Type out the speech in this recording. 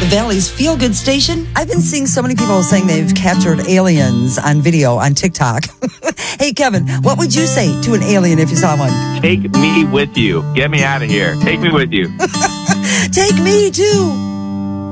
Valley's feel-good station. I've been seeing so many people saying they've captured aliens on video on TikTok. Hey, Kevin, what would you say to an alien if you saw one? Take me with you. Get me out of here. Take me with you. Take me, too.